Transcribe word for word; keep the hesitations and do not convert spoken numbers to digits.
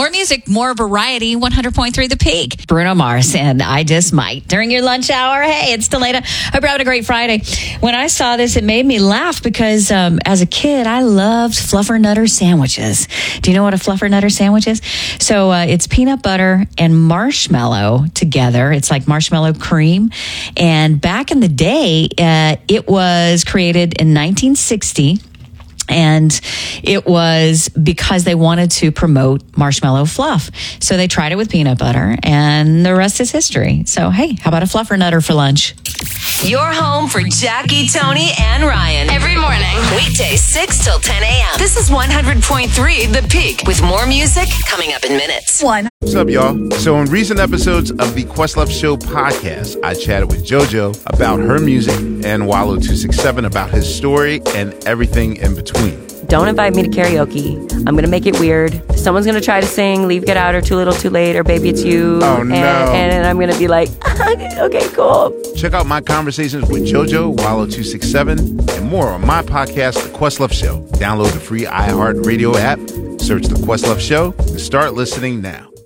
More music, more variety, one hundred point three The Peak. Bruno Mars and I Just Might. During your lunch hour, hey, it's Delana. Hope you're having a great Friday. When I saw this, it made me laugh because um, as a kid, I loved Fluffernutter sandwiches. Do you know what a Fluffernutter sandwich is? So uh, it's peanut butter and marshmallow together. It's like marshmallow cream. And back in the day, uh, it was created in nineteen sixty. And it was because they wanted to promote marshmallow fluff. So they tried it with peanut butter, and the rest is history. So, hey, how about a Fluffernutter for lunch? Your home for Jackie, Tony, and Ryan. Every morning. Weekdays six till ten a.m. This is one hundred point three The Peak, with more music coming up in minutes. One. What's up, y'all? So in recent episodes of the Questlove Show podcast, I chatted with JoJo about her music and Wallow two sixty-seven about his story and everything in between. Don't invite me to karaoke. I'm going to make it weird. Someone's going to try to sing Leave, Get Out, or Too Little, Too Late, or Baby, It's You. Oh, no. And, and I'm going to be like, okay, cool. Check out my conversations with JoJo, Wallow two sixty-seven, and more on my podcast, The Questlove Show. Download the free iHeartRadio app, search The Questlove Show, and start listening now.